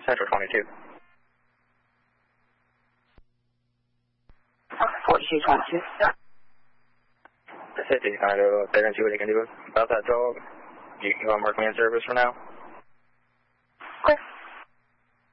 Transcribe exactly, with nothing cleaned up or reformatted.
Central twenty-two. forty-two twenty-two. fifty, can I go up there and see what he can do about that dog? You, you want to mark me in service for now? Okay.